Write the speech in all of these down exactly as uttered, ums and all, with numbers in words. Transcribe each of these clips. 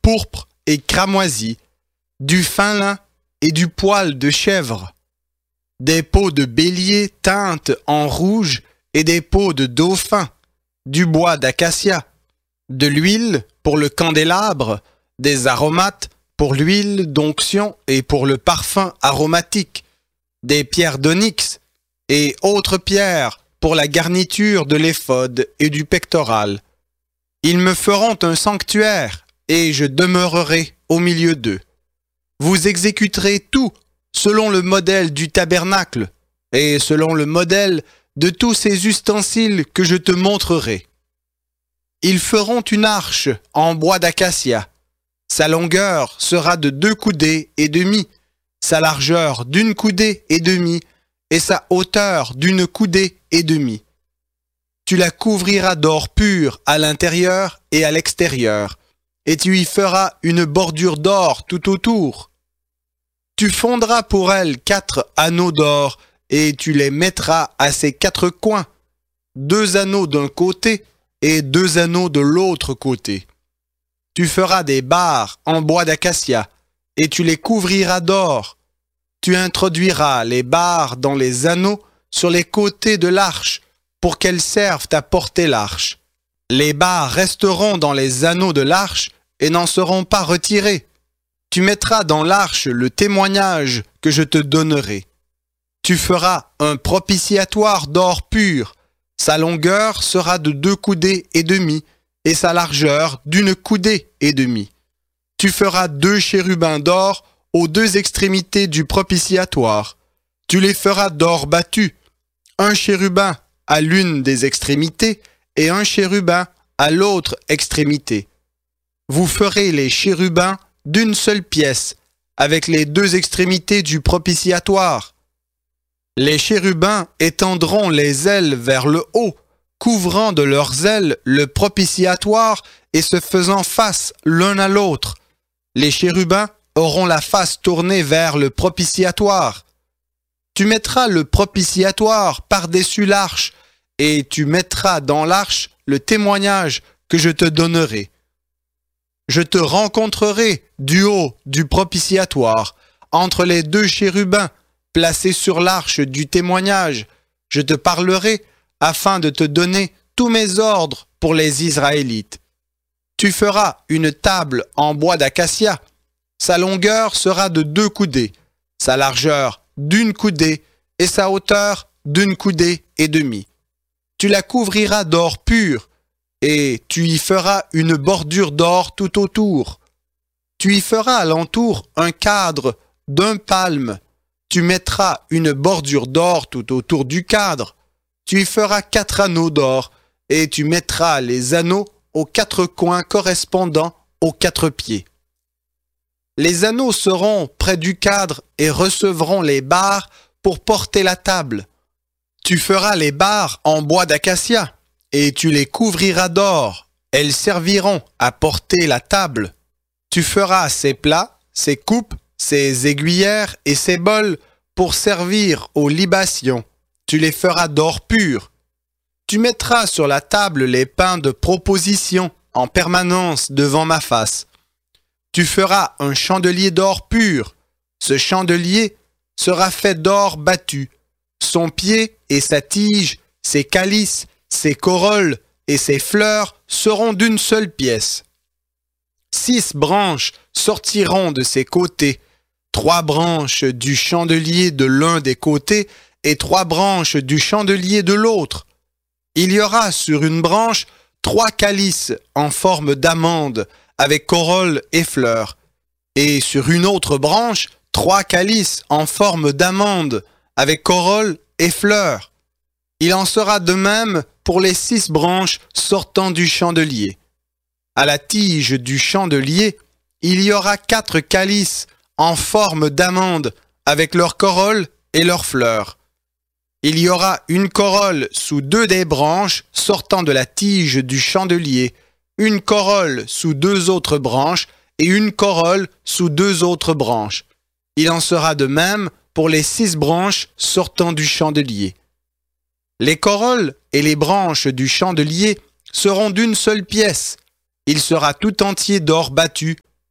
pourpre et cramoisi, du fin lin et du poil de chèvre, des peaux de bélier teintes en rouge et des peaux de dauphin, du bois d'acacia, de l'huile pour le candélabre, des aromates pour l'huile d'onction et pour le parfum aromatique, des pierres d'onyx et autres pierres pour la garniture de l'éphod et du pectoral. Ils me feront un sanctuaire et je demeurerai au milieu d'eux. Vous exécuterez tout selon le modèle du tabernacle et selon le modèle de tous ces ustensiles que je te montrerai. Ils feront une arche en bois d'acacia. Sa longueur sera de deux coudées et demie, sa largeur d'une coudée et demie, et sa hauteur d'une coudée et demie. Tu la couvriras d'or pur à l'intérieur et à l'extérieur, et tu y feras une bordure d'or tout autour. Tu fondras pour elle quatre anneaux d'or, et tu les mettras à ses quatre coins, deux anneaux d'un côté et deux anneaux de l'autre côté. Tu feras des barres en bois d'acacia, et tu les couvriras d'or. Tu introduiras les barres dans les anneaux sur les côtés de l'arche, pour qu'elles servent à porter l'arche. Les barres resteront dans les anneaux de l'arche et n'en seront pas retirées. Tu mettras dans l'arche le témoignage que je te donnerai. Tu feras un propitiatoire d'or pur. Sa longueur sera de deux coudées et demie, et sa largeur d'une coudée et demie. Tu feras deux chérubins d'or aux deux extrémités du propitiatoire. Tu les feras d'or battu, un chérubin à l'une des extrémités et un chérubin à l'autre extrémité. Vous ferez les chérubins d'une seule pièce, avec les deux extrémités du propitiatoire. Les chérubins étendront les ailes vers le haut, couvrant de leurs ailes le propitiatoire et se faisant face l'un à l'autre. Les chérubins auront la face tournée vers le propitiatoire. Tu mettras le propitiatoire par-dessus l'arche, et tu mettras dans l'arche le témoignage que je te donnerai. Je te rencontrerai du haut du propitiatoire, entre les deux chérubins placés sur l'arche du témoignage. Je te parlerai afin de te donner tous mes ordres pour les Israélites. Tu feras une table en bois d'acacia. Sa longueur sera de deux coudées, sa largeur d'une coudée et sa hauteur d'une coudée et demie. Tu la couvriras d'or pur et tu y feras une bordure d'or tout autour. Tu y feras alentour un cadre d'un palme. Tu mettras une bordure d'or tout autour du cadre. Tu y feras quatre anneaux d'or, et tu mettras les anneaux aux quatre coins correspondant aux quatre pieds. Les anneaux seront près du cadre et recevront les barres pour porter la table. Tu feras les barres en bois d'acacia, et tu les couvriras d'or. Elles serviront à porter la table. Tu feras ses plats, ses coupes, ses aiguillères et ses bols pour servir aux libations. Tu les feras d'or pur. Tu mettras sur la table les pains de proposition en permanence devant ma face. Tu feras un chandelier d'or pur. Ce chandelier sera fait d'or battu. Son pied et sa tige, ses calices, ses corolles et ses fleurs seront d'une seule pièce. Six branches sortiront de ses côtés, trois branches du chandelier de l'un des côtés et trois branches du chandelier de l'autre. Il y aura sur une branche trois calices en forme d'amande avec corolle et fleurs, et sur une autre branche trois calices en forme d'amande avec corolle et fleurs. Il en sera de même pour les six branches sortant du chandelier. À la tige du chandelier, il y aura quatre calices en forme d'amande avec leurs corolles et leurs fleurs. Il y aura une corolle sous deux des branches sortant de la tige du chandelier, une corolle sous deux autres branches et une corolle sous deux autres branches. Il en sera de même pour les six branches sortant du chandelier. Les corolles et les branches du chandelier seront d'une seule pièce. Il sera tout entier d'or battu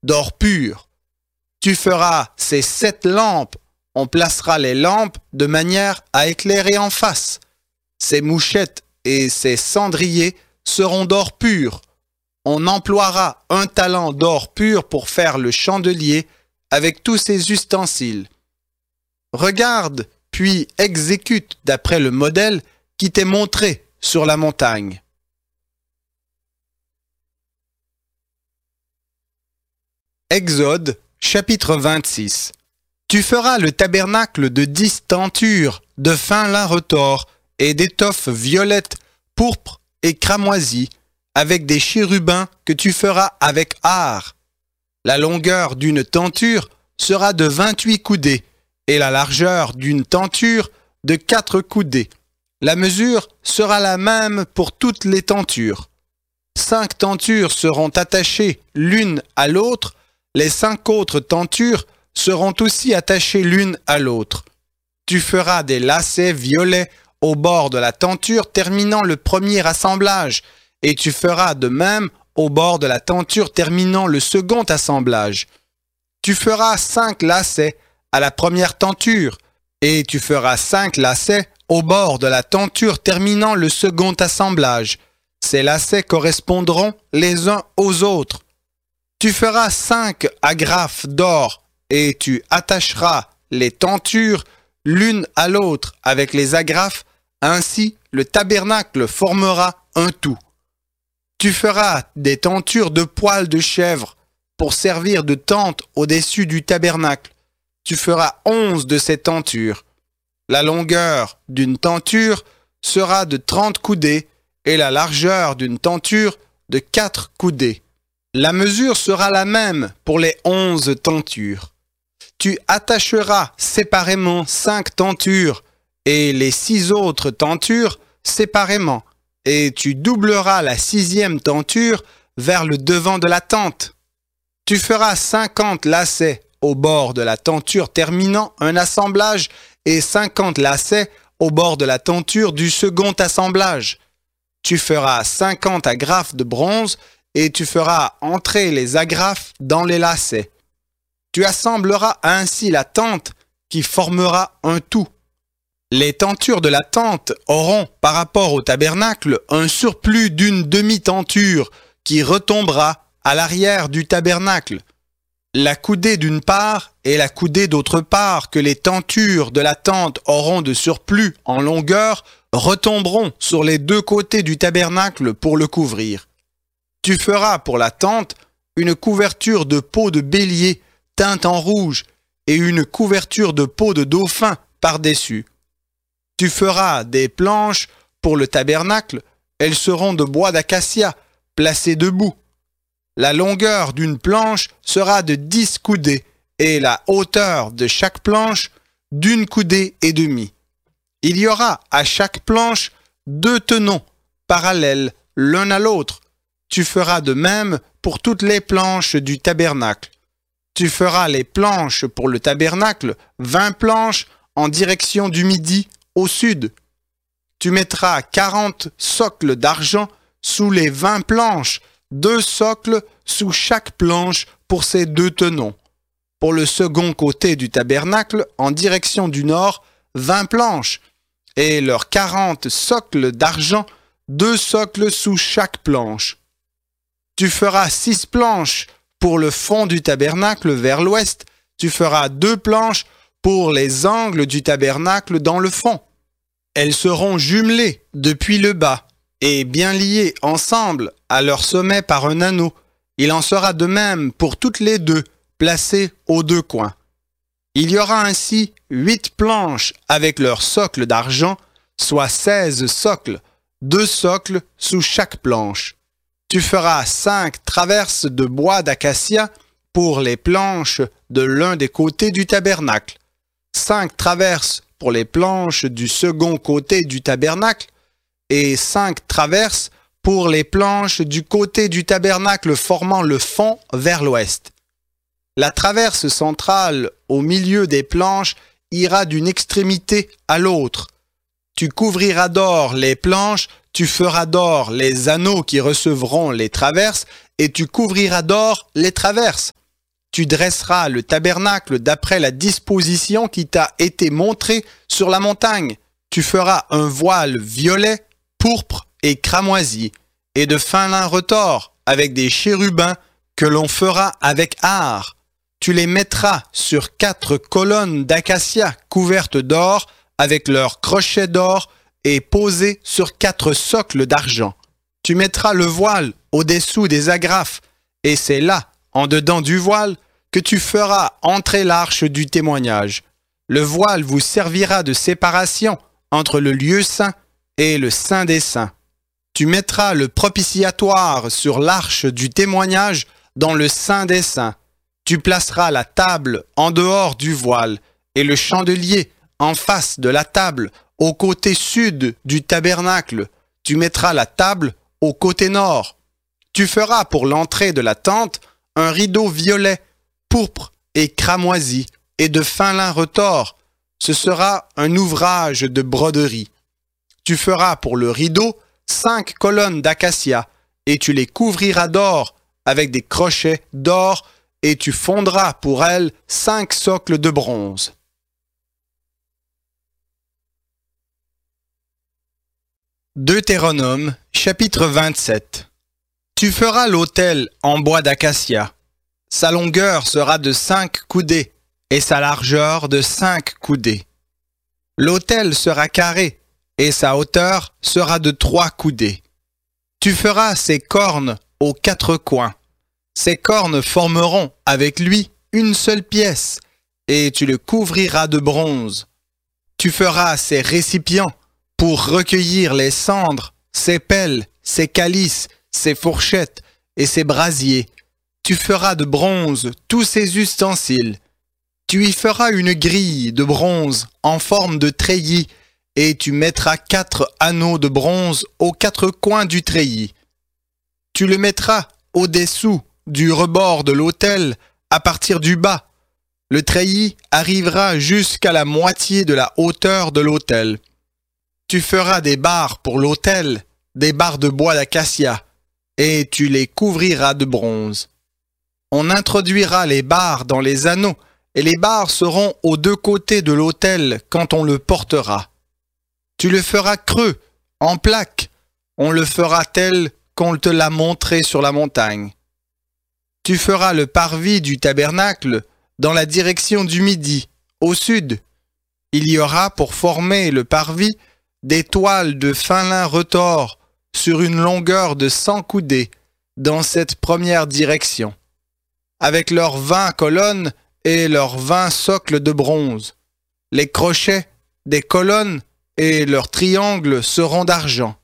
d'or pur. Tu feras ces sept lampes. On placera les lampes de manière à éclairer en face. Ces mouchettes et ces cendriers seront d'or pur. On emploiera un talent d'or pur pour faire le chandelier avec tous ses ustensiles. Regarde, puis exécute d'après le modèle qui t'est montré sur la montagne. Exode, chapitre vingt-six. Tu feras le tabernacle de dix tentures, de fin lin retors, et d'étoffe violette, pourpre et cramoisie, avec des chérubins que tu feras avec art. La longueur d'une tenture sera de vingt-huit coudées, et la largeur d'une tenture de quatre coudées. La mesure sera la même pour toutes les tentures. Cinq tentures seront attachées l'une à l'autre, les cinq autres tentures seront aussi attachées l'une à l'autre. Tu feras des lacets violets au bord de la tenture terminant le premier assemblage, et tu feras de même au bord de la tenture terminant le second assemblage. Tu feras cinq lacets à la première tenture, et tu feras cinq lacets au bord de la tenture terminant le second assemblage. Ces lacets correspondront les uns aux autres. Tu feras cinq agrafes d'or, et tu attacheras les tentures l'une à l'autre avec les agrafes, ainsi le tabernacle formera un tout. Tu feras des tentures de poils de chèvre pour servir de tente au-dessus du tabernacle. Tu feras onze de ces tentures. La longueur d'une tenture sera de trente coudées et la largeur d'une tenture de quatre coudées. La mesure sera la même pour les onze tentures. Tu attacheras séparément cinq tentures et les six autres tentures séparément, et tu doubleras la sixième tenture vers le devant de la tente. Tu feras cinquante lacets au bord de la tenture terminant un assemblage et cinquante lacets au bord de la tenture du second assemblage. Tu feras cinquante agrafes de bronze et tu feras entrer les agrafes dans les lacets. Tu assembleras ainsi la tente qui formera un tout. Les tentures de la tente auront, par rapport au tabernacle, un surplus d'une demi-tenture qui retombera à l'arrière du tabernacle. La coudée d'une part et la coudée d'autre part que les tentures de la tente auront de surplus en longueur retomberont sur les deux côtés du tabernacle pour le couvrir. Tu feras pour la tente une couverture de peau de bélier teinte en rouge et une couverture de peau de dauphin par-dessus. Tu feras des planches pour le tabernacle, elles seront de bois d'acacia, placées debout. La longueur d'une planche sera de dix coudées et la hauteur de chaque planche d'une coudée et demie. Il y aura à chaque planche deux tenons parallèles l'un à l'autre. Tu feras de même pour toutes les planches du tabernacle. Tu feras les planches pour le tabernacle, vingt planches en direction du midi au sud. Tu mettras quarante socles d'argent sous les vingt planches, deux socles sous chaque planche pour ces deux tenons. Pour le second côté du tabernacle, en direction du nord, vingt planches, et leurs quarante socles d'argent, deux socles sous chaque planche. Tu feras six planches pour le fond du tabernacle vers l'ouest, tu feras deux planches pour les angles du tabernacle dans le fond. Elles seront jumelées depuis le bas et bien liées ensemble à leur sommet par un anneau. Il en sera de même pour toutes les deux, placées aux deux coins. Il y aura ainsi huit planches avec leurs socles d'argent, soit seize socles, deux socles sous chaque planche. Tu feras cinq traverses de bois d'acacia pour les planches de l'un des côtés du tabernacle, cinq traverses pour les planches du second côté du tabernacle et cinq traverses pour les planches du côté du tabernacle formant le fond vers l'ouest. La traverse centrale au milieu des planches ira d'une extrémité à l'autre. Tu couvriras d'or les planches, tu feras d'or les anneaux qui recevront les traverses, et tu couvriras d'or les traverses. tu dresseras le tabernacle d'après la disposition qui t'a été montrée sur la montagne. Tu feras un voile violet, pourpre et cramoisi, et de fin lin retors, avec des chérubins que l'on fera avec art. Tu les mettras sur quatre colonnes d'acacia couvertes d'or, avec leurs crochets d'or, et posées sur quatre socles d'argent. Tu mettras le voile au-dessous des agrafes, et c'est là, en dedans du voile, que tu feras entrer l'arche du témoignage. Le voile vous servira de séparation entre le lieu saint et le saint des saints. Tu mettras le propitiatoire sur l'arche du témoignage dans le saint des saints. Tu placeras la table en dehors du voile et le chandelier en face de la table au côté sud du tabernacle. Tu mettras la table au côté nord. Tu feras pour l'entrée de la tente un rideau violet, pourpre et cramoisi et de fin lin retors. Ce sera un ouvrage de broderie. Tu feras pour le rideau cinq colonnes d'acacia et tu les couvriras d'or avec des crochets d'or et tu fondras pour elles cinq socles de bronze. Deutéronome, chapitre vingt-sept. Tu feras l'autel en bois d'acacia. Sa longueur sera de cinq coudées et sa largeur de cinq coudées. L'autel sera carré et sa hauteur sera de trois coudées. Tu feras ses cornes aux quatre coins. Ces cornes formeront avec lui une seule pièce et tu le couvriras de bronze. Tu feras ses récipients pour recueillir les cendres, ses pelles, ses calices, ses fourchettes et ses brasiers. Tu feras de bronze tous ses ustensiles. Tu y feras une grille de bronze en forme de treillis et tu mettras quatre anneaux de bronze aux quatre coins du treillis. Tu le mettras au-dessous du rebord de l'autel à partir du bas. Le treillis arrivera jusqu'à la moitié de la hauteur de l'autel. Tu feras des barres pour l'autel, des barres de bois d'acacia, et tu les couvriras de bronze. On introduira les barres dans les anneaux, et les barres seront aux deux côtés de l'autel quand on le portera. Tu le feras creux, en plaques, on le fera tel qu'on te l'a montré sur la montagne. Tu feras le parvis du tabernacle dans la direction du midi, au sud. Il y aura pour former le parvis des toiles de fin lin retors sur une longueur de cent coudées dans cette première direction, avec leurs vingt colonnes et leurs vingt socles de bronze. Les crochets des colonnes et leurs triangles seront d'argent.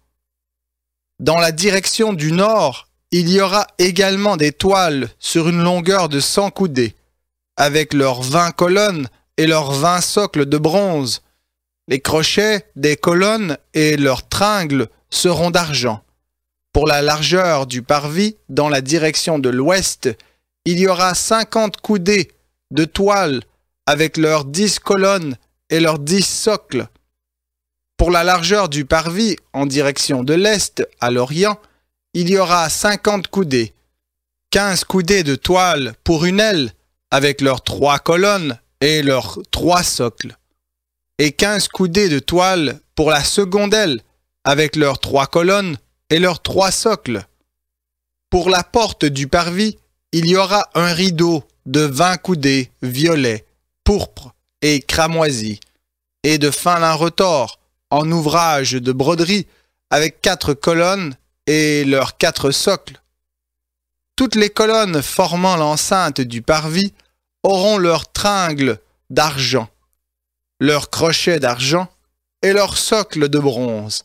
Dans la direction du nord, il y aura également des toiles sur une longueur de cent coudées, avec leurs vingt colonnes et leurs vingt socles de bronze. Les crochets des colonnes et leurs tringles seront d'argent. Pour la largeur du parvis, dans la direction de l'ouest, il y aura cinquante coudées de toile avec leurs dix colonnes et leurs dix socles. Pour la largeur du parvis, en direction de l'est, à l'orient, il y aura cinquante coudées, quinze coudées de toile pour une aile, avec leurs trois colonnes et leurs trois socles, et quinze coudées de toile pour la seconde aile, avec leurs trois colonnes et leurs trois socles. Pour la porte du parvis, il y aura un rideau de vingt coudées violet, pourpre et cramoisi, et de fin lin retors, en ouvrage de broderie, avec quatre colonnes et leurs quatre socles. Toutes les colonnes formant l'enceinte du parvis auront leurs tringles d'argent, leurs crochets d'argent et leurs socles de bronze.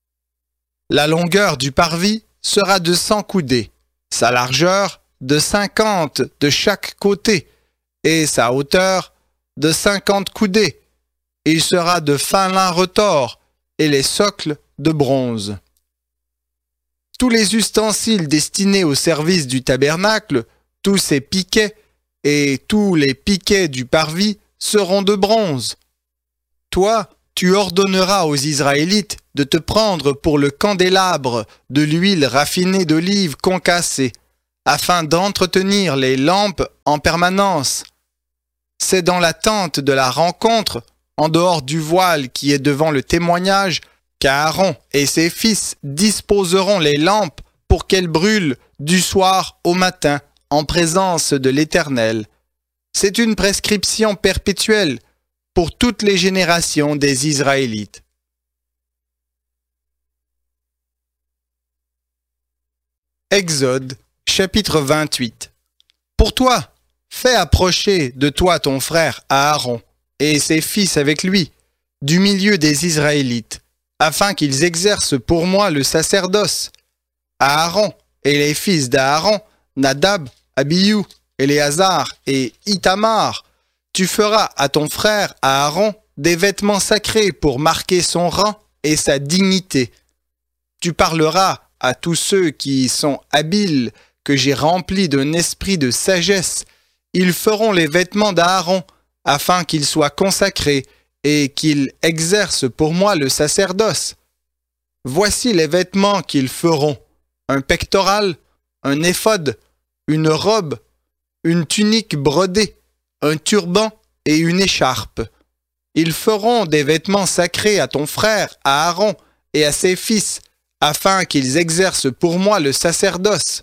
La longueur du parvis sera de cent coudées, sa largeur de cinquante de chaque côté et sa hauteur de cinquante coudées. Il sera de fin lin retors et les socles de bronze. Tous les ustensiles destinés au service du tabernacle, tous ses piquets et tous les piquets du parvis seront de bronze. Toi, tu ordonneras aux Israélites de te prendre pour le candélabre de l'huile raffinée d'olive concassée, afin d'entretenir les lampes en permanence. C'est dans la tente de la rencontre, en dehors du voile qui est devant le témoignage, qu'Aaron et ses fils disposeront les lampes pour qu'elles brûlent du soir au matin en présence de l'Éternel. C'est une prescription perpétuelle pour toutes les générations des Israélites. Exode, chapitre vingt-huit. Pour toi, fais approcher de toi ton frère Aaron et ses fils avec lui, du milieu des Israélites, afin qu'ils exercent pour moi le sacerdoce. Aaron et les fils d'Aaron, Nadab, Abihu, Éléazar et Ithamar, tu feras à ton frère Aaron des vêtements sacrés pour marquer son rang et sa dignité. Tu parleras à tous ceux qui sont habiles, que j'ai remplis d'un esprit de sagesse. Ils feront les vêtements d'Aaron, afin qu'ils soient consacrés et qu'ils exercent pour moi le sacerdoce. Voici les vêtements qu'ils feront: un pectoral, un éphod, une robe, une tunique brodée, un turban et une écharpe. Ils feront des vêtements sacrés à ton frère, à Aaron et à ses fils, afin qu'ils exercent pour moi le sacerdoce.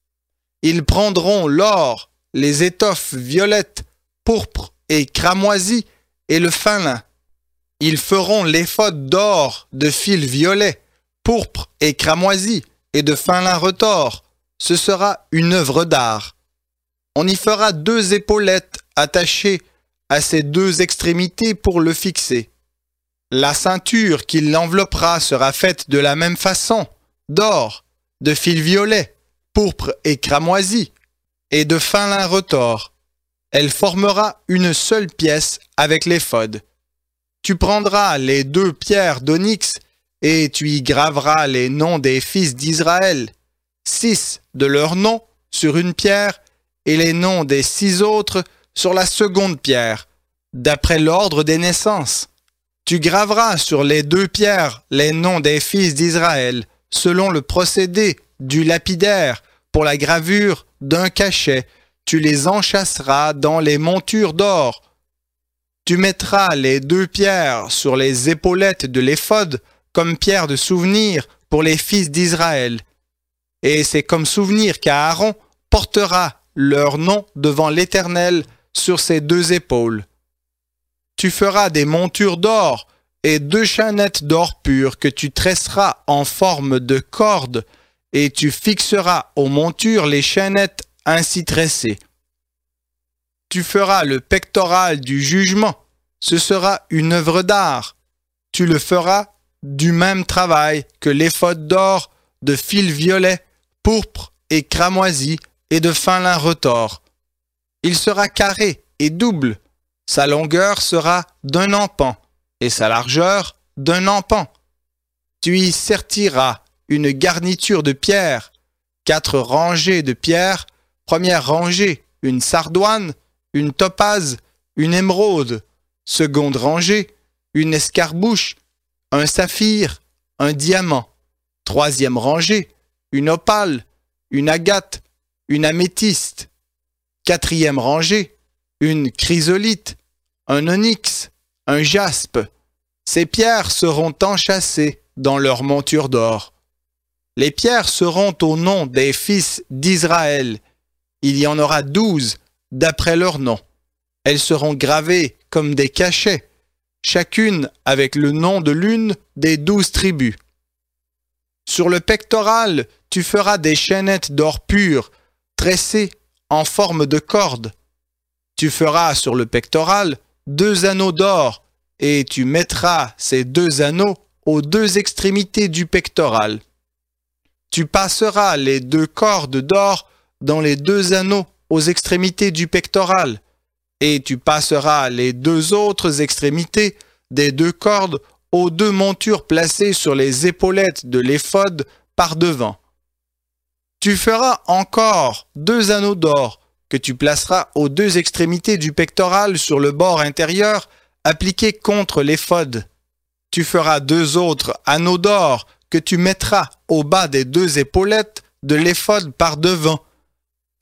Ils prendront l'or, les étoffes violettes, pourpres et cramoisies, et le fin lin. Ils feront l'éphod d'or, de fil violet, pourpre et cramoisi, et de fin lin retors. Ce sera une œuvre d'art. On y fera deux épaulettes attachées à ses deux extrémités pour le fixer. La ceinture qui l'enveloppera sera faite de la même façon, d'or, de fil violet, pourpre et cramoisi, et de fin lin retors. Elle formera une seule pièce avec l'éphod. Tu prendras les deux pierres d'onyx et tu y graveras les noms des fils d'Israël, six de leurs noms sur une pierre et les noms des six autres sur la seconde pierre, d'après l'ordre des naissances. Tu graveras sur les deux pierres les noms des fils d'Israël, selon le procédé du lapidaire, pour la gravure d'un cachet. Tu les enchâsseras dans les montures d'or. Tu mettras les deux pierres sur les épaulettes de l'éphod comme pierre de souvenir pour les fils d'Israël. Et c'est comme souvenir qu'Aaron portera leur nom devant l'Éternel sur ses deux épaules. Tu feras des montures d'or et deux chaînettes d'or pur que tu tresseras en forme de corde, et tu fixeras aux montures les chaînettes ainsi tressées. Tu feras le pectoral du jugement, ce sera une œuvre d'art. Tu le feras du même travail que l'éphod d'or, de fil violet, pourpre et cramoisi, et de fin lin retors. Il sera carré et double. Sa longueur sera d'un empan, et sa largeur d'un empan. Tu y sertiras une garniture de pierre, quatre rangées de pierres, première rangée, une sardoine, une topaze, une émeraude, seconde rangée, une escarbouche, un saphir, un diamant, troisième rangée, une opale, une agate, une améthyste, quatrième rangée, une chrysolite, un onyx, un jaspe. Ces pierres seront enchâssées dans leur monture d'or. Les pierres seront au nom des fils d'Israël. Il y en aura douze, d'après leur nom. Elles seront gravées comme des cachets, chacune avec le nom de l'une des douze tribus. Sur le pectoral, tu feras des chaînettes d'or pur, tressées en forme de corde. Tu feras sur le pectoral deux anneaux d'or, et tu mettras ces deux anneaux aux deux extrémités du pectoral. Tu passeras les deux cordes d'or dans les deux anneaux aux extrémités du pectoral, et tu passeras les deux autres extrémités des deux cordes aux deux montures placées sur les épaulettes de l'éphod par devant. Tu feras encore deux anneaux d'or que tu placeras aux deux extrémités du pectoral sur le bord intérieur appliqué contre l'éphod. Tu feras deux autres anneaux d'or que tu mettras au bas des deux épaulettes de l'éphod par devant,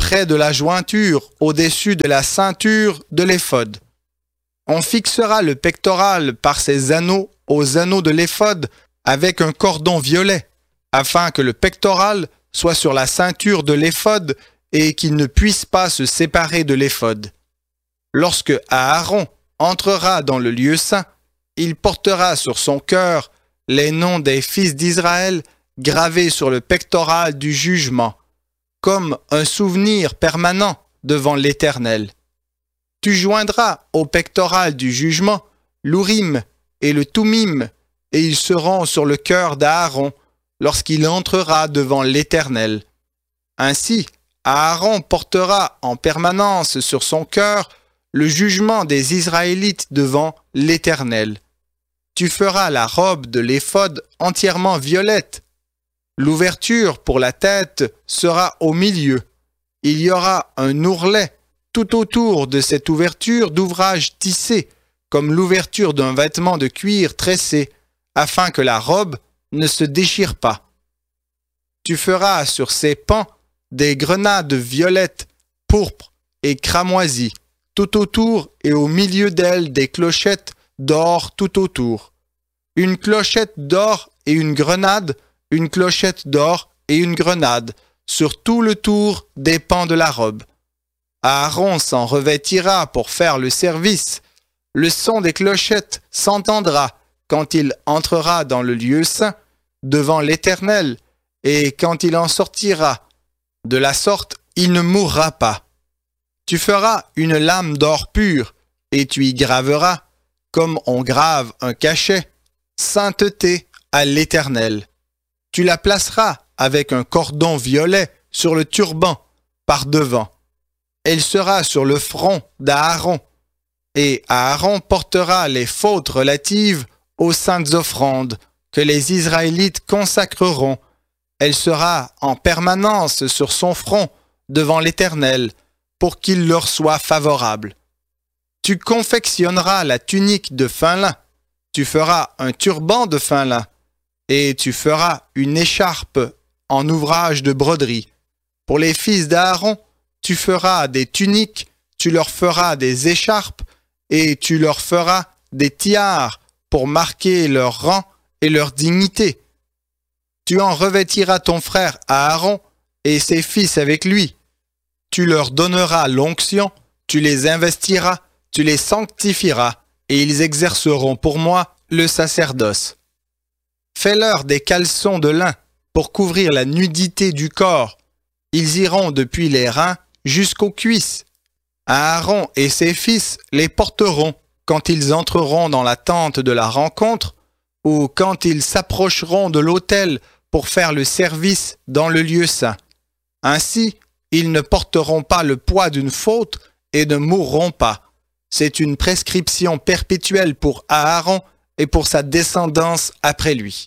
près de la jointure, au-dessus de la ceinture de l'éphod. On fixera le pectoral par ses anneaux aux anneaux de l'éphod avec un cordon violet, afin que le pectoral soit sur la ceinture de l'éphod et qu'il ne puisse pas se séparer de l'éphod. Lorsque Aaron entrera dans le lieu saint, il portera sur son cœur les noms des fils d'Israël gravés sur le pectoral du jugement, comme un souvenir permanent devant l'Éternel. Tu joindras au pectoral du jugement l'Urim et le Thummim, et ils seront sur le cœur d'Aaron lorsqu'il entrera devant l'Éternel. Ainsi, Aaron portera en permanence sur son cœur le jugement des Israélites devant l'Éternel. Tu feras la robe de l'éphod entièrement violette. L'ouverture pour la tête sera au milieu. Il y aura un ourlet tout autour de cette ouverture d'ouvrage tissé, comme l'ouverture d'un vêtement de cuir tressé, afin que la robe ne se déchire pas. Tu feras sur ses pans des grenades violettes, pourpres et cramoisies, tout autour et au milieu d'elles des clochettes d'or tout autour. Une clochette d'or et une grenade, une clochette d'or et une grenade, sur tout le tour des pans de la robe. Aaron s'en revêtira pour faire le service. Le son des clochettes s'entendra quand il entrera dans le lieu saint, devant l'Éternel, et quand il en sortira. De la sorte, il ne mourra pas. Tu feras une lame d'or pur, et tu y graveras, comme on grave un cachet, sainteté à l'Éternel. Tu la placeras avec un cordon violet sur le turban, par devant. Elle sera sur le front d'Aaron, et Aaron portera les fautes relatives aux saintes offrandes que les Israélites consacreront. Elle sera en permanence sur son front devant l'Éternel, pour qu'il leur soit favorable. Tu confectionneras la tunique de fin lin, tu feras un turban de fin lin, et tu feras une écharpe en ouvrage de broderie. Pour les fils d'Aaron, tu feras des tuniques, tu leur feras des écharpes, et tu leur feras des tiares pour marquer leur rang et leur dignité. Tu en revêtiras ton frère Aaron et ses fils avec lui. Tu leur donneras l'onction, tu les investiras, tu les sanctifieras, et ils exerceront pour moi le sacerdoce. Fais-leur des caleçons de lin pour couvrir la nudité du corps. Ils iront depuis les reins jusqu'aux cuisses. Aaron et ses fils les porteront quand ils entreront dans la tente de la rencontre ou quand ils s'approcheront de l'autel pour faire le service dans le lieu saint. Ainsi, ils ne porteront pas le poids d'une faute et ne mourront pas. C'est une prescription perpétuelle pour Aaron et pour sa descendance après lui.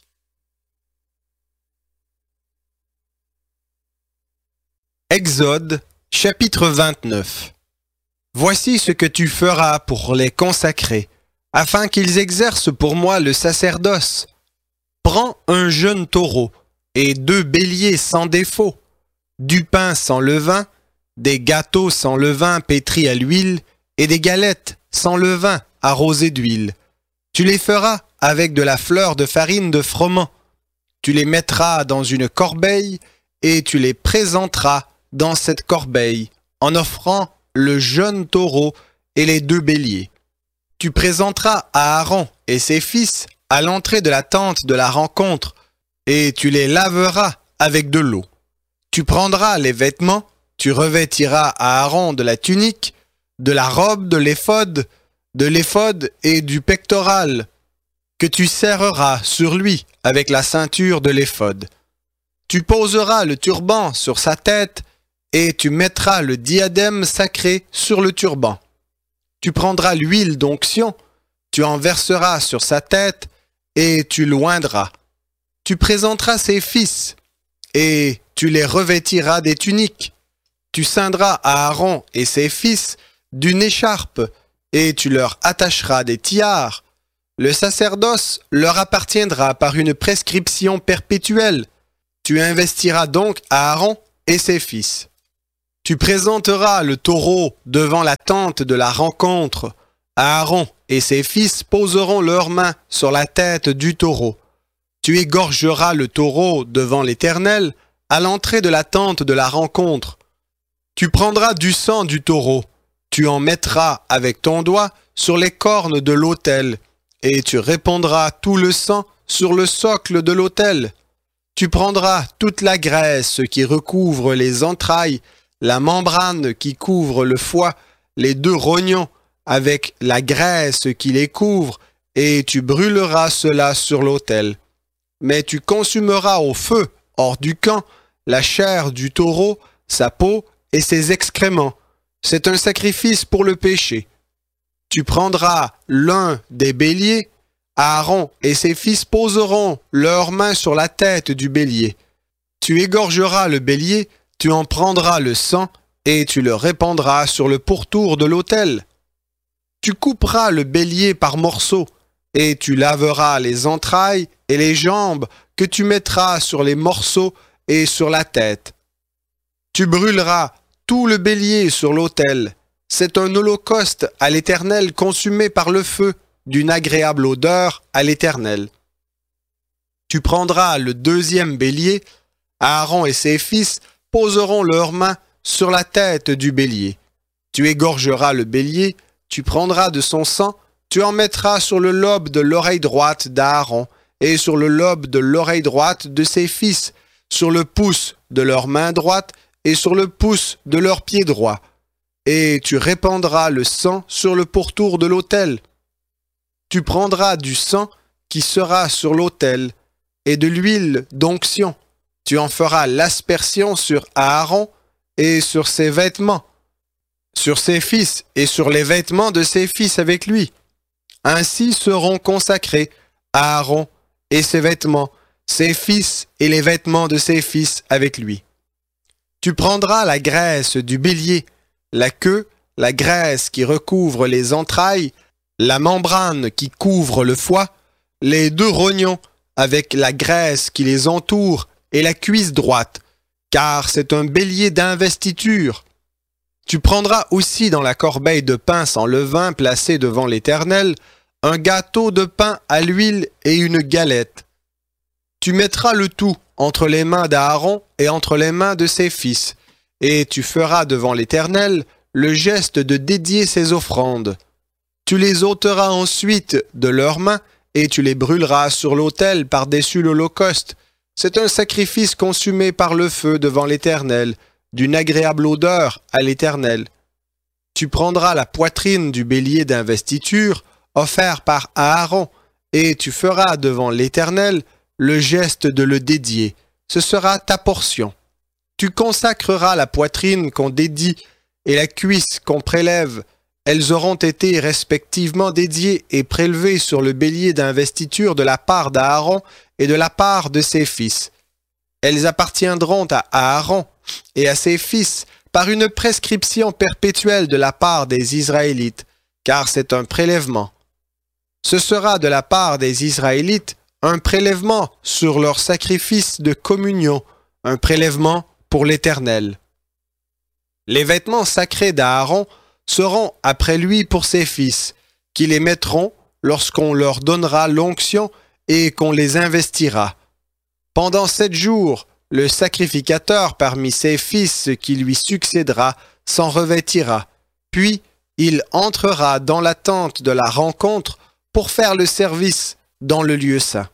Exode, chapitre vingt-neuf. Voici ce que tu feras pour les consacrer, afin qu'ils exercent pour moi le sacerdoce. Prends un jeune taureau et deux béliers sans défaut, du pain sans levain, des gâteaux sans levain pétris à l'huile et des galettes sans levain arrosées d'huile. Tu les feras avec de la fleur de farine de froment. Tu les mettras dans une corbeille et tu les présenteras dans cette corbeille en offrant le jeune taureau et les deux béliers. Tu présenteras Aaron et ses fils à l'entrée de la tente de la rencontre et tu les laveras avec de l'eau. Tu prendras les vêtements, tu revêtiras Aaron de la tunique, de la robe de l'éphod, de l'éphod et du pectoral, que tu serreras sur lui avec la ceinture de l'éphod. Tu poseras le turban sur sa tête et tu mettras le diadème sacré sur le turban. Tu prendras l'huile d'onction, tu en verseras sur sa tête et tu l'oindras. Tu présenteras ses fils et tu les revêtiras des tuniques. Tu ceindras Aaron et ses fils d'une écharpe et tu leur attacheras des tiares. Le sacerdoce leur appartiendra par une prescription perpétuelle. Tu investiras donc Aaron et ses fils. Tu présenteras le taureau devant la tente de la rencontre. Aaron et ses fils poseront leurs mains sur la tête du taureau. Tu égorgeras le taureau devant l'Éternel à l'entrée de la tente de la rencontre. Tu prendras du sang du taureau, tu en mettras avec ton doigt sur les cornes de l'autel, et tu répandras tout le sang sur le socle de l'autel. Tu prendras toute la graisse qui recouvre les entrailles, la membrane qui couvre le foie, les deux rognons, avec la graisse qui les couvre, et tu brûleras cela sur l'autel. Mais tu consumeras au feu, hors du camp, la chair du taureau, sa peau et ses excréments. C'est un sacrifice pour le péché. Tu prendras l'un des béliers, Aaron et ses fils poseront leurs mains sur la tête du bélier. Tu égorgeras le bélier, tu en prendras le sang, et tu le répandras sur le pourtour de l'autel. Tu couperas le bélier par morceaux, et tu laveras les entrailles et les jambes que tu mettras sur les morceaux et sur la tête. Tu brûleras tout le bélier sur l'autel. C'est un holocauste à l'Éternel consumé par le feu, d'une agréable odeur à l'Éternel. Tu prendras le deuxième bélier, Aaron et ses fils poseront leurs mains sur la tête du bélier. Tu égorgeras le bélier, tu prendras de son sang, tu en mettras sur le lobe de l'oreille droite d'Aaron et sur le lobe de l'oreille droite de ses fils, sur le pouce de leur main droite et sur le pouce de leur pied droit. Et tu répandras le sang sur le pourtour de l'autel. Tu prendras du sang qui sera sur l'autel et de l'huile d'onction. Tu en feras l'aspersion sur Aaron et sur ses vêtements, sur ses fils et sur les vêtements de ses fils avec lui. Ainsi seront consacrés Aaron et ses vêtements, ses fils et les vêtements de ses fils avec lui. Tu prendras la graisse du bélier, la queue, la graisse qui recouvre les entrailles, la membrane qui couvre le foie, les deux rognons avec la graisse qui les entoure et la cuisse droite, car c'est un bélier d'investiture. Tu prendras aussi dans la corbeille de pain sans levain placée devant l'Éternel un gâteau de pain à l'huile et une galette. Tu mettras le tout entre les mains d'Aaron et entre les mains de ses fils, et tu feras devant l'Éternel le geste de dédier ses offrandes. Tu les ôteras ensuite de leurs mains et tu les brûleras sur l'autel par-dessus l'holocauste. C'est un sacrifice consumé par le feu devant l'Éternel, d'une agréable odeur à l'Éternel. Tu prendras la poitrine du bélier d'investiture, offert par Aaron, et tu feras devant l'Éternel le geste de le dédier. Ce sera ta portion. Tu consacreras la poitrine qu'on dédie et la cuisse qu'on prélève. Elles auront été respectivement dédiées et prélevées sur le bélier d'investiture de la part d'Aaron et de la part de ses fils. Elles appartiendront à Aaron et à ses fils par une prescription perpétuelle de la part des Israélites, car c'est un prélèvement. Ce sera de la part des Israélites un prélèvement sur leur sacrifice de communion, un prélèvement pour l'Éternel. Les vêtements sacrés d'Aaron seront après lui pour ses fils, qui les mettront lorsqu'on leur donnera l'onction et qu'on les investira. Pendant sept jours, le sacrificateur parmi ses fils qui lui succédera s'en revêtira, puis il entrera dans la tente de la rencontre pour faire le service dans le lieu saint.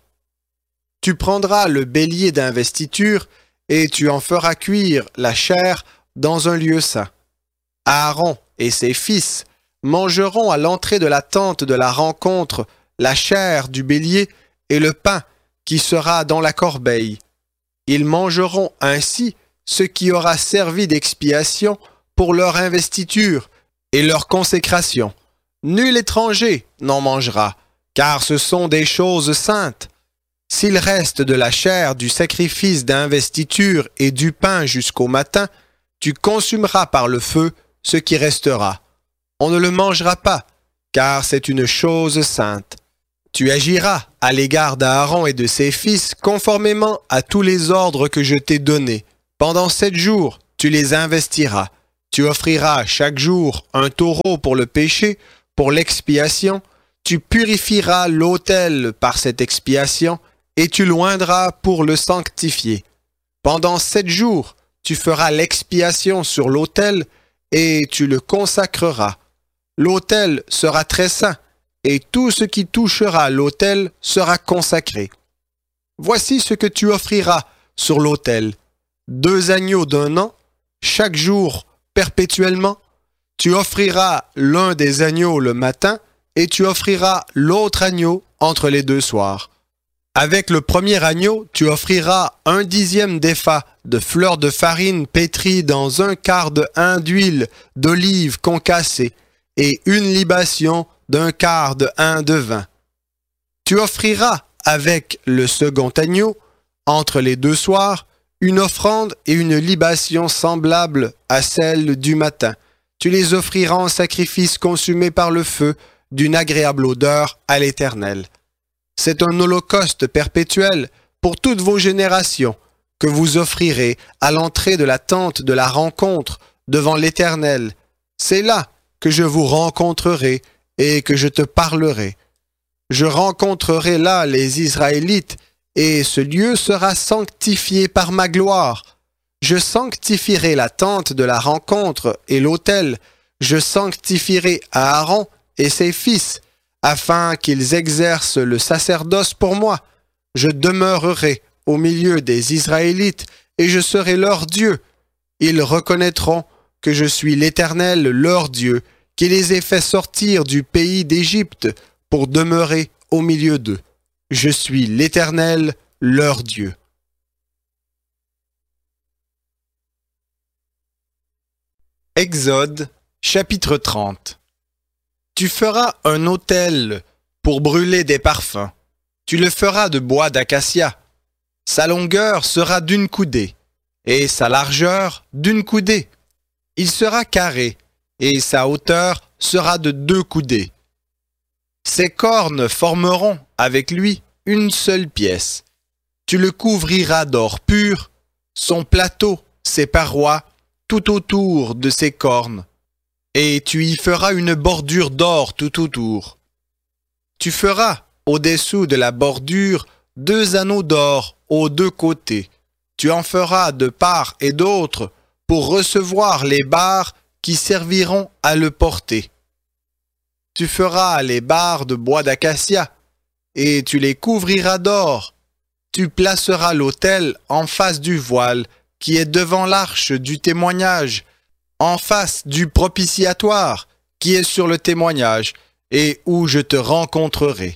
Tu prendras le bélier d'investiture et tu en feras cuire la chair dans un lieu saint. Aaron et ses fils mangeront à l'entrée de la tente de la rencontre la chair du bélier et le pain qui sera dans la corbeille. Ils mangeront ainsi ce qui aura servi d'expiation pour leur investiture et leur consécration. Nul étranger n'en mangera, car ce sont des choses saintes. S'il reste de la chair du sacrifice d'investiture et du pain jusqu'au matin, tu consumeras par le feu ce qui restera. On ne le mangera pas, car c'est une chose sainte. Tu agiras à l'égard d'Aaron et de ses fils conformément à tous les ordres que je t'ai donnés. Pendant sept jours, tu les investiras. Tu offriras chaque jour un taureau pour le péché, pour l'expiation. Tu purifieras l'autel par cette expiation, et tu l'oindras pour le sanctifier. Pendant sept jours, tu feras l'expiation sur l'autel, et tu le consacreras. L'autel sera très saint, et tout ce qui touchera l'autel sera consacré. Voici ce que tu offriras sur l'autel. Deux agneaux d'un an, chaque jour, perpétuellement. Tu offriras l'un des agneaux le matin, et tu offriras l'autre agneau entre les deux soirs. Avec le premier agneau, tu offriras un dixième d'épha de fleur de farine pétrie dans un quart de hin d'huile d'olive concassée, et une libation d'un quart de hin de vin. Tu offriras avec le second agneau, entre les deux soirs, une offrande et une libation semblables à celle du matin. Tu les offriras en sacrifice consumé par le feu, d'une agréable odeur à l'Éternel. C'est un holocauste perpétuel pour toutes vos générations que vous offrirez à l'entrée de la tente de la rencontre devant l'Éternel. C'est là que je vous rencontrerai et que je te parlerai. Je rencontrerai là les Israélites, et ce lieu sera sanctifié par ma gloire. Je sanctifierai la tente de la rencontre et l'autel. Je sanctifierai Aaron et ses fils, afin qu'ils exercent le sacerdoce pour moi. Je demeurerai au milieu des Israélites, et je serai leur Dieu. Ils reconnaîtront que je suis l'Éternel, leur Dieu, qui les ai fait sortir du pays d'Égypte pour demeurer au milieu d'eux. Je suis l'Éternel, leur Dieu. Exode, chapitre trente. Tu feras un autel pour brûler des parfums. Tu le feras de bois d'acacia. Sa longueur sera d'une coudée, et sa largeur d'une coudée. Il sera carré, et sa hauteur sera de deux coudées. Ses cornes formeront avec lui une seule pièce. Tu le couvriras d'or pur, son plateau, ses parois, tout autour de ses cornes. Et tu y feras une bordure d'or tout autour. Tu feras, au-dessous de la bordure, deux anneaux d'or aux deux côtés. Tu en feras de part et d'autre pour recevoir les barres qui serviront à le porter. Tu feras les barres de bois d'acacia, et tu les couvriras d'or. Tu placeras l'autel en face du voile qui est devant l'arche du témoignage, en face du propitiatoire qui est sur le témoignage, et où je te rencontrerai.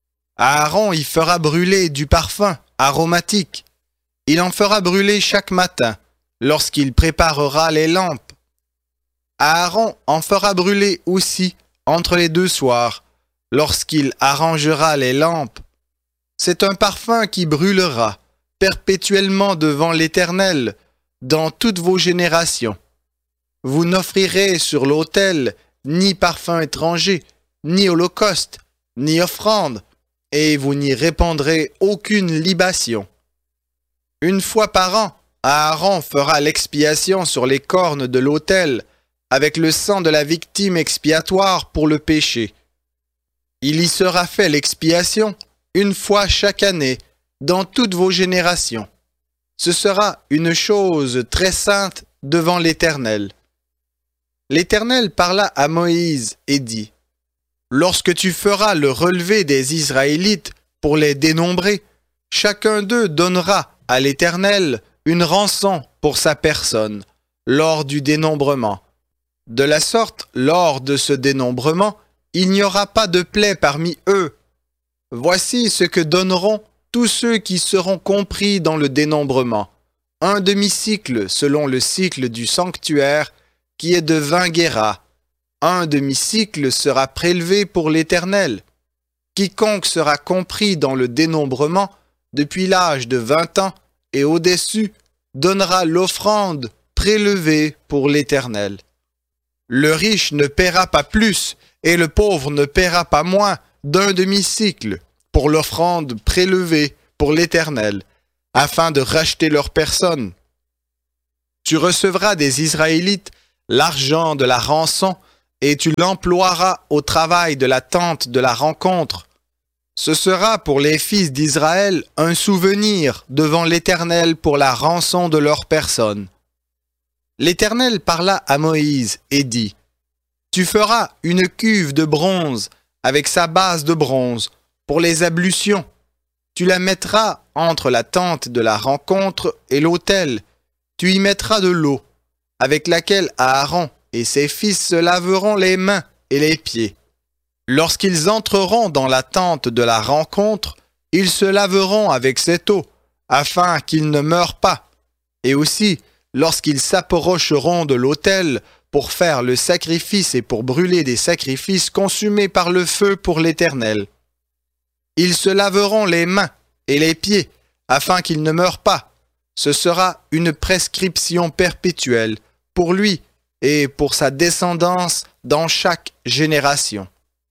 Aaron y fera brûler du parfum aromatique. Il en fera brûler chaque matin, lorsqu'il préparera les lampes. Aaron en fera brûler aussi entre les deux soirs, lorsqu'il arrangera les lampes. C'est un parfum qui brûlera perpétuellement devant l'Éternel dans toutes vos générations. Vous n'offrirez sur l'autel ni parfum étranger, ni holocauste, ni offrande, et vous n'y répandrez aucune libation. Une fois par an, Aaron fera l'expiation sur les cornes de l'autel, avec le sang de la victime expiatoire pour le péché. Il y sera fait l'expiation une fois chaque année, dans toutes vos générations. Ce sera une chose très sainte devant l'Éternel. L'Éternel parla à Moïse et dit, « Lorsque tu feras le relevé des Israélites pour les dénombrer, chacun d'eux donnera à l'Éternel une rançon pour sa personne lors du dénombrement. De la sorte, lors de ce dénombrement, il n'y aura pas de plaie parmi eux. Voici ce que donneront tous ceux qui seront compris dans le dénombrement. Un demi-cycle selon le cycle du sanctuaire, qui est de vingt guéras. Un demi-cycle sera prélevé pour l'Éternel. Quiconque sera compris dans le dénombrement, depuis l'âge de vingt ans et au-dessus, donnera l'offrande prélevée pour l'Éternel. Le riche ne paiera pas plus, et le pauvre ne paiera pas moins d'un demi-cycle pour l'offrande prélevée pour l'Éternel, afin de racheter leur personne. Tu recevras des Israélites l'argent de la rançon, et tu l'emploieras au travail de la tente de la rencontre. Ce sera pour les fils d'Israël un souvenir devant l'Éternel pour la rançon de leur personne. L'Éternel parla à Moïse et dit, « Tu feras une cuve de bronze avec sa base de bronze pour les ablutions. Tu la mettras entre la tente de la rencontre et l'autel. Tu y mettras de l'eau, avec laquelle Aaron et ses fils se laveront les mains et les pieds. Lorsqu'ils entreront dans la tente de la rencontre, ils se laveront avec cette eau, afin qu'ils ne meurent pas. Et aussi, lorsqu'ils s'approcheront de l'autel pour faire le sacrifice et pour brûler des sacrifices consumés par le feu pour l'Éternel. Ils se laveront les mains et les pieds, afin qu'ils ne meurent pas. Ce sera une prescription perpétuelle pour lui et pour sa descendance dans chaque génération.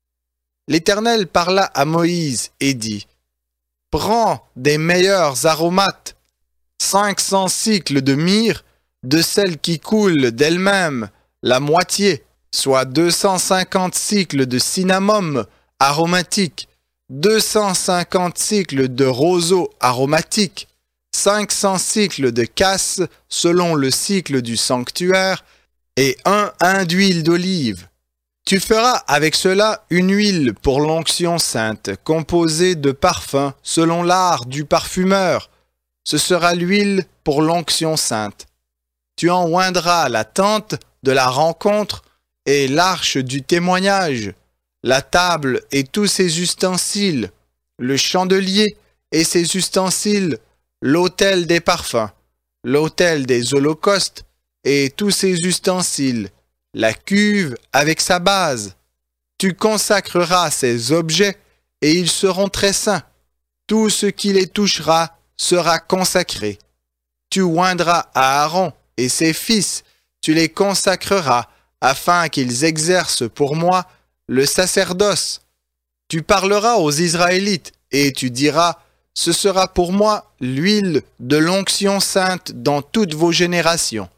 L'Éternel parla à Moïse et dit, « Prends des meilleurs aromates, cinq cents cycles de myrrhe, de celles qui coulent d'elles-mêmes, la moitié, soit deux cent cinquante cycles de cinnamome aromatique, deux cent cinquante cycles de roseau aromatique, cinq cents cycles de casse selon le cycle du sanctuaire, et un hin d'huile d'olive. Tu feras avec cela une huile pour l'onction sainte, composée de parfums selon l'art du parfumeur. Ce sera l'huile pour l'onction sainte. Tu en oindras la tente de la rencontre et l'arche du témoignage, la table et tous ses ustensiles, le chandelier et ses ustensiles, l'autel des parfums, l'autel des holocaustes et tous ses ustensiles, la cuve avec sa base. Tu consacreras ces objets et ils seront très saints. Tout ce qui les touchera sera consacré. Tu oindras Aaron et ses fils, tu les consacreras afin qu'ils exercent pour moi le sacerdoce. Tu parleras aux Israélites et tu diras, ce sera pour moi l'huile de l'onction sainte dans toutes vos générations.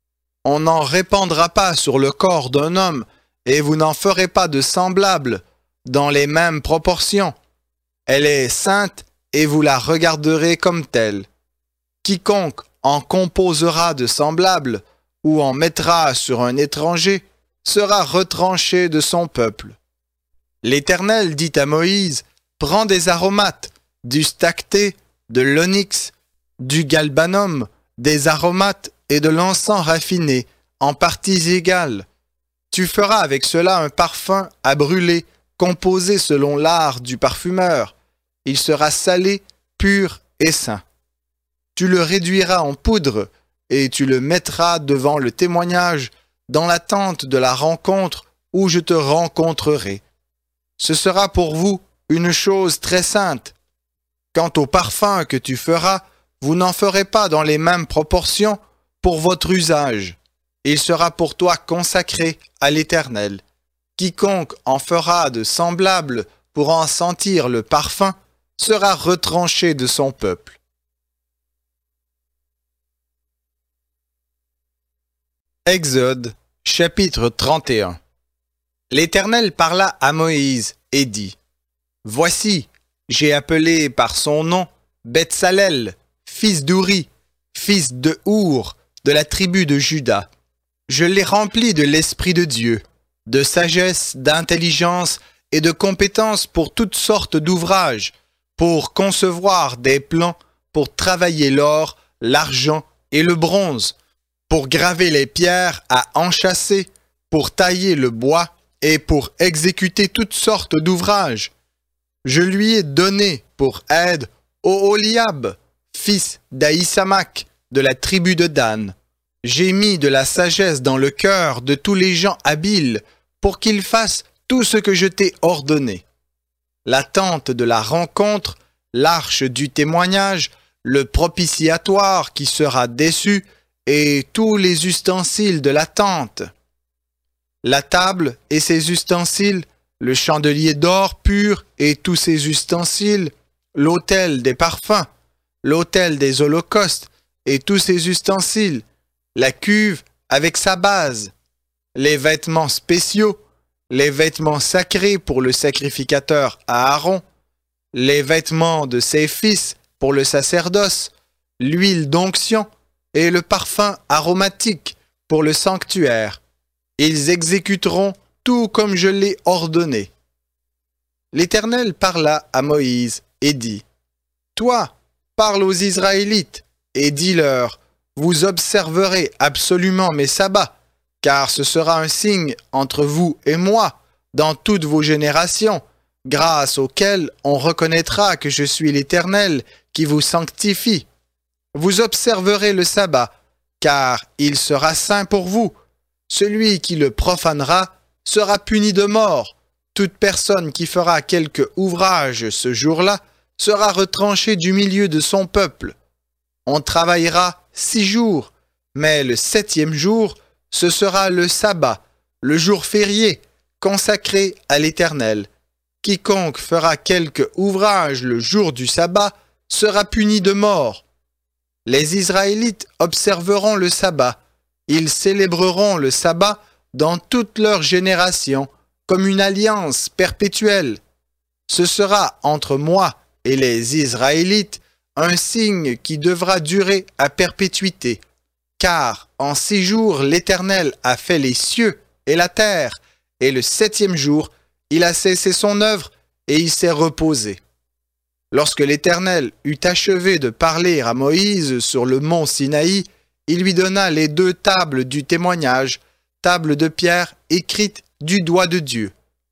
On n'en répandra pas sur le corps d'un homme, et vous n'en ferez pas de semblable, dans les mêmes proportions. Elle est sainte, et vous la regarderez comme telle. Quiconque en composera de semblable, ou en mettra sur un étranger, sera retranché de son peuple. L'Éternel dit à Moïse, prends des aromates, du stacté, de l'onyx, du galbanum, des aromates et de l'encens raffiné, en parties égales. Tu feras avec cela un parfum à brûler, composé selon l'art du parfumeur. Il sera salé, pur et saint. Tu le réduiras en poudre, et tu le mettras devant le témoignage, dans la tente de la rencontre où je te rencontrerai. Ce sera pour vous une chose très sainte. Quant au parfum que tu feras, vous n'en ferez pas dans les mêmes proportions pour votre usage. Il sera pour toi consacré à l'Éternel. Quiconque en fera de semblable pour en sentir le parfum sera retranché de son peuple. Exode, chapitre trente et un. L'Éternel parla à Moïse et dit, « Voici, j'ai appelé par son nom Betsalel, fils d'Ouri, fils de Our, de la tribu de Juda. Je l'ai rempli de l'Esprit de Dieu, de sagesse, d'intelligence et de compétence pour toutes sortes d'ouvrages, pour concevoir des plans, pour travailler l'or, l'argent et le bronze, pour graver les pierres à enchâsser, pour tailler le bois et pour exécuter toutes sortes d'ouvrages. Je lui ai donné pour aide Oholiab, fils d'Aïsamach, de la tribu de Dan. J'ai mis de la sagesse dans le cœur de tous les gens habiles pour qu'ils fassent tout ce que je t'ai ordonné. La tente de la rencontre, l'arche du témoignage, le propitiatoire qui sera dessus et tous les ustensiles de la tente. La table et ses ustensiles, le chandelier d'or pur et tous ses ustensiles, l'autel des parfums, l'autel des holocaustes et tous ses ustensiles, la cuve avec sa base, les vêtements spéciaux, les vêtements sacrés pour le sacrificateur Aaron, les vêtements de ses fils pour le sacerdoce, l'huile d'onction et le parfum aromatique pour le sanctuaire. Ils exécuteront tout comme je l'ai ordonné. L'Éternel parla à Moïse et dit, « Toi, parle aux Israélites et dis-leur, vous observerez absolument mes sabbats, car ce sera un signe entre vous et moi dans toutes vos générations, grâce auquel on reconnaîtra que je suis l'Éternel qui vous sanctifie. Vous observerez le sabbat, car il sera saint pour vous. Celui qui le profanera sera puni de mort. Toute personne qui fera quelque ouvrage ce jour-là sera retranchée du milieu de son peuple. On travaillera six jours, mais le septième jour, ce sera le sabbat, le jour férié, consacré à l'Éternel. Quiconque fera quelque ouvrage le jour du sabbat sera puni de mort. Les Israélites observeront le sabbat. Ils célébreront le sabbat dans toutes leurs générations, comme une alliance perpétuelle. Ce sera entre moi et les Israélites un signe qui devra durer à perpétuité. Car en six jours l'Éternel a fait les cieux et la terre, et le septième jour, il a cessé son œuvre et il s'est reposé. Lorsque l'Éternel eut achevé de parler à Moïse sur le mont Sinaï, il lui donna les deux tables du témoignage, tables de pierre écrites du doigt de Dieu.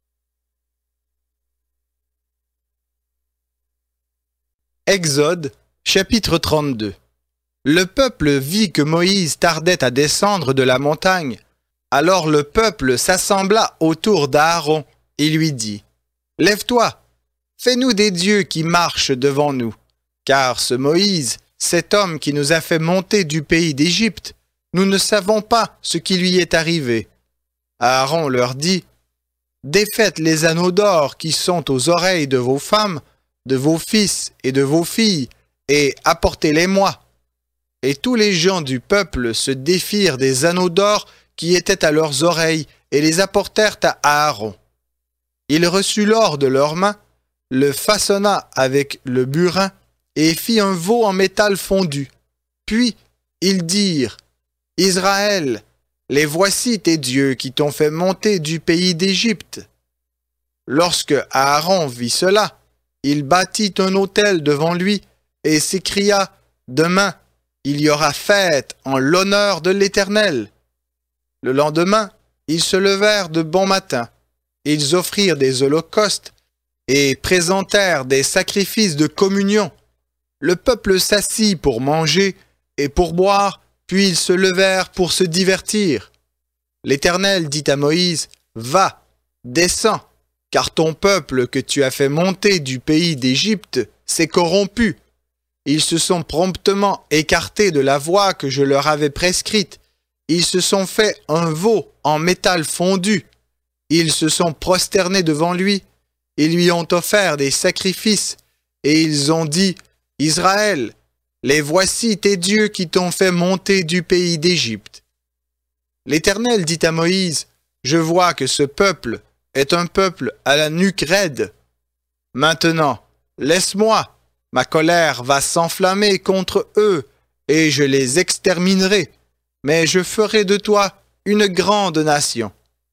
Exode, chapitre trente-deux. Le peuple vit que Moïse tardait à descendre de la montagne. Alors le peuple s'assembla autour d'Aaron et lui dit, « Lève-toi, fais-nous des dieux qui marchent devant nous, car ce Moïse, cet homme qui nous a fait monter du pays d'Égypte, nous ne savons pas ce qui lui est arrivé. » Aaron leur dit, « Défaites les anneaux d'or qui sont aux oreilles de vos femmes, de vos fils et de vos filles, et apportez-les-moi. » Et tous les gens du peuple se défirent des anneaux d'or qui étaient à leurs oreilles et les apportèrent à Aaron. Il reçut l'or de leurs mains, le façonna avec le burin et fit un veau en métal fondu. Puis ils dirent, « Israël, les voici tes dieux qui t'ont fait monter du pays d'Égypte. » Lorsque Aaron vit cela, il bâtit un autel devant lui et s'écria, « Demain, il y aura fête en l'honneur de l'Éternel. » Le lendemain, ils se levèrent de bon matin. Ils offrirent des holocaustes et présentèrent des sacrifices de communion. Le peuple s'assit pour manger et pour boire, puis ils se levèrent pour se divertir. L'Éternel dit à Moïse, « Va, descends, car ton peuple que tu as fait monter du pays d'Égypte s'est corrompu. Ils se sont promptement écartés de la voie que je leur avais prescrite. Ils se sont fait un veau en métal fondu. Ils se sont prosternés devant lui. Ils lui ont offert des sacrifices. Et ils ont dit, « Israël, les voici tes dieux qui t'ont fait monter du pays d'Égypte. » L'Éternel dit à Moïse, « Je vois que ce peuple est un peuple à la nuque raide. Maintenant, laisse-moi, ma colère va s'enflammer contre eux, et je les exterminerai. Mais je ferai de toi une grande nation. »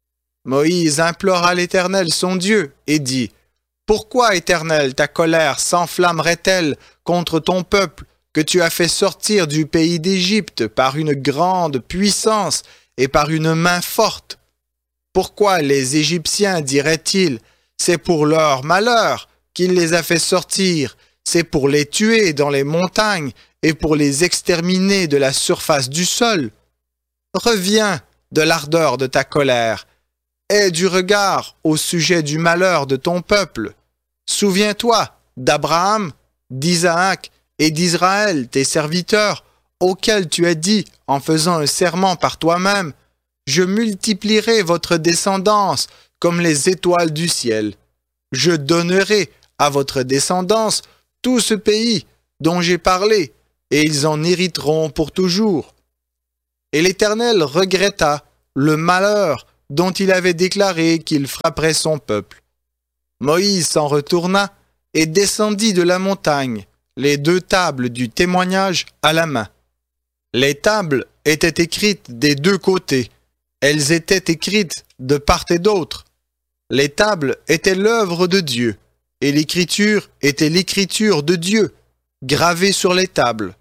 Moïse implora l'Éternel son Dieu et dit, « Pourquoi, Éternel, ta colère s'enflammerait-elle contre ton peuple que tu as fait sortir du pays d'Égypte par une grande puissance et par une main forte? Pourquoi les Égyptiens diraient-ils, c'est pour leur malheur qu'il les a fait sortir, c'est pour les tuer dans les montagnes et pour les exterminer de la surface du sol? Reviens de l'ardeur de ta colère. Aie du regard au sujet du malheur de ton peuple. Souviens-toi d'Abraham, d'Isaac et d'Israël, tes serviteurs, auxquels tu as dit, en faisant un serment par toi-même, « Je multiplierai votre descendance comme les étoiles du ciel. Je donnerai à votre descendance tout ce pays dont j'ai parlé, et ils en hériteront pour toujours. » Et l'Éternel regretta le malheur dont il avait déclaré qu'il frapperait son peuple. Moïse s'en retourna et descendit de la montagne, les deux tables du témoignage à la main. Les tables étaient écrites des deux côtés. Elles étaient écrites de part et d'autre. Les tables étaient l'œuvre de Dieu, et l'écriture était l'écriture de Dieu, gravée sur les tables.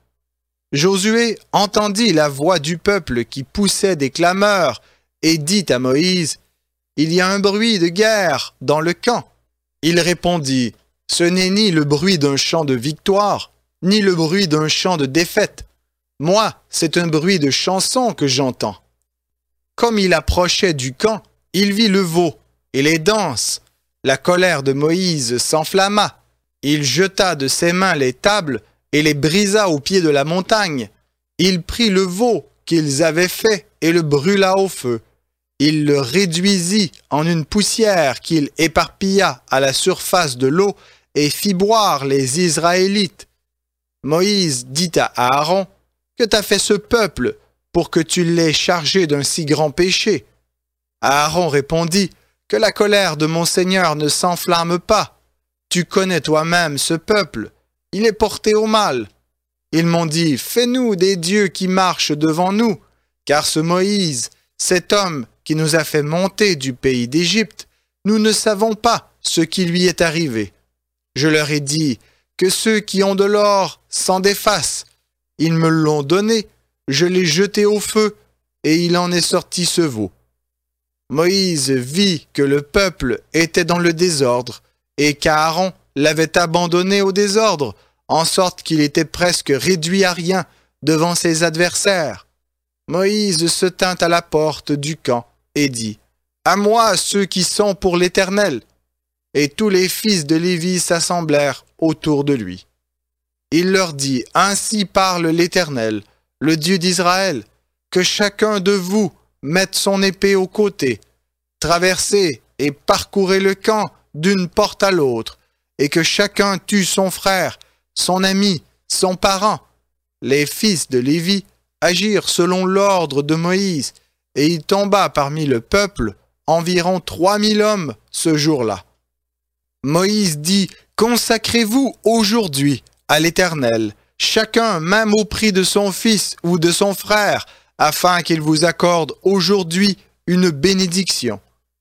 Josué entendit la voix du peuple qui poussait des clameurs et dit à Moïse, « Il y a un bruit de guerre dans le camp. » Il répondit, « Ce n'est ni le bruit d'un chant de victoire, ni le bruit d'un chant de défaite. Moi, c'est un bruit de chanson que j'entends. » Comme il approchait du camp, il vit le veau et les danses. La colère de Moïse s'enflamma. Il jeta de ses mains les tables et les brisa au pied de la montagne. Il prit le veau qu'ils avaient fait et le brûla au feu. Il le réduisit en une poussière qu'il éparpilla à la surface de l'eau et fit boire les Israélites. Moïse dit à Aaron, « Que t'a fait ce peuple pour que tu l'aies chargé d'un si grand péché ?» Aaron répondit, « Que la colère de mon Seigneur ne s'enflamme pas. Tu connais toi-même ce peuple, il est porté au mal. Ils m'ont dit, fais-nous des dieux qui marchent devant nous, car ce Moïse, cet homme qui nous a fait monter du pays d'Égypte, nous ne savons pas ce qui lui est arrivé. Je leur ai dit que ceux qui ont de l'or s'en défassent. Ils me l'ont donné, je l'ai jeté au feu, et il en est sorti ce veau. » Moïse vit que le peuple était dans le désordre, et qu'Aaron l'avait abandonné au désordre, en sorte qu'il était presque réduit à rien devant ses adversaires. Moïse se tint à la porte du camp et dit, « À moi ceux qui sont pour l'Éternel !» Et tous les fils de Lévi s'assemblèrent autour de lui. Il leur dit, « Ainsi parle l'Éternel, le Dieu d'Israël, que chacun de vous mette son épée au côté, traversez et parcourez le camp d'une porte à l'autre, et que chacun tue son frère, son ami, son parent. » Les fils de Lévi agirent selon l'ordre de Moïse, et il tomba parmi le peuple environ trois mille hommes ce jour-là. Moïse dit, « Consacrez-vous aujourd'hui à l'Éternel, chacun même au prix de son fils ou de son frère, afin qu'il vous accorde aujourd'hui une bénédiction. »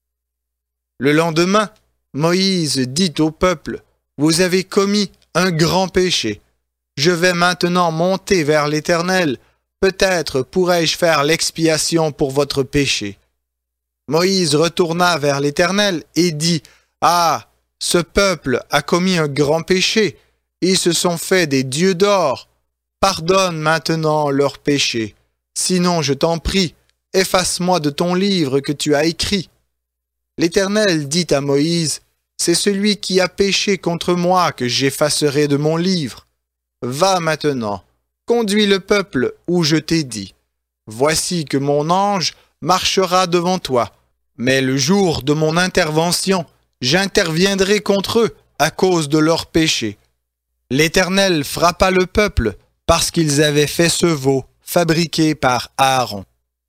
Le lendemain, Moïse dit au peuple, « Vous avez commis un grand péché. Je vais maintenant monter vers l'Éternel. Peut-être pourrai-je faire l'expiation pour votre péché. » Moïse retourna vers l'Éternel et dit, « Ah, ce peuple a commis un grand péché. Ils se sont fait des dieux d'or. Pardonne maintenant leurs péchés. Sinon, je t'en prie, efface-moi de ton livre que tu as écrit. » L'Éternel dit à Moïse, « C'est celui qui a péché contre moi que j'effacerai de mon livre. Va maintenant, conduis le peuple où je t'ai dit. Voici que mon ange marchera devant toi, mais le jour de mon intervention, j'interviendrai contre eux à cause de leurs péchés. » L'Éternel frappa le peuple parce qu'ils avaient fait ce veau fabriqué par Aaron.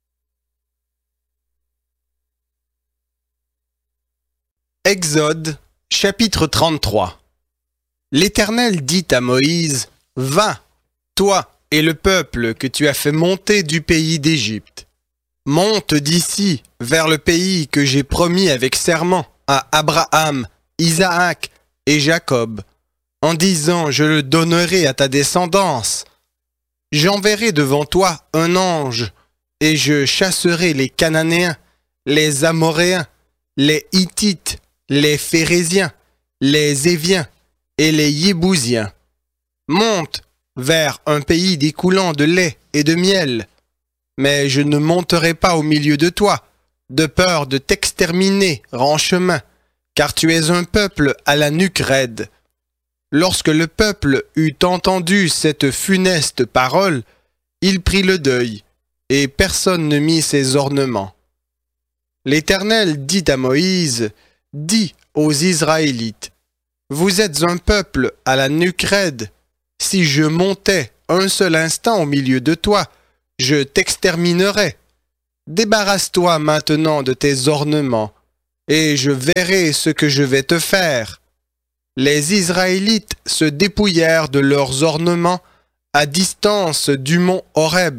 Exode, chapitre trente-trois. L'Éternel dit à Moïse, « Va, toi et le peuple que tu as fait monter du pays d'Égypte. Monte d'ici vers le pays que j'ai promis avec serment à Abraham, Isaac et Jacob, en disant, je le donnerai à ta descendance. J'enverrai devant toi un ange, et je chasserai les Cananéens, les Amoréens, les Hittites, les Phéréziens, les Éviens et les Yébousiens. Monte vers un pays découlant de lait et de miel. Mais je ne monterai pas au milieu de toi, de peur de t'exterminer en chemin, car tu es un peuple à la nuque raide. » Lorsque le peuple eut entendu cette funeste parole, il prit le deuil, et personne ne mit ses ornements. L'Éternel dit à Moïse, « Dis aux Israélites, vous êtes un peuple à la nuque raide. Si je montais un seul instant au milieu de toi, je t'exterminerais. débarrasse-toi maintenant de tes ornements, et je verrai ce que je vais te faire. » Les Israélites se dépouillèrent de leurs ornements à distance du mont Horeb.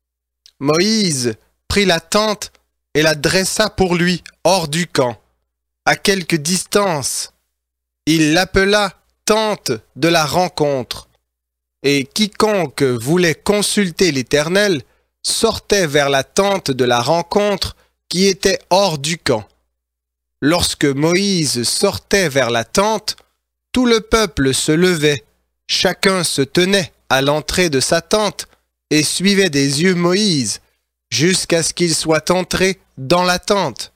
Moïse prit la tente et la dressa pour lui hors du camp, à quelque distance. Il l'appela tente de la rencontre. Et quiconque voulait consulter l'Éternel sortait vers la tente de la rencontre qui était hors du camp. Lorsque Moïse sortait vers la tente, tout le peuple se levait, chacun se tenait à l'entrée de sa tente et suivait des yeux Moïse jusqu'à ce qu'il soit entré dans la tente.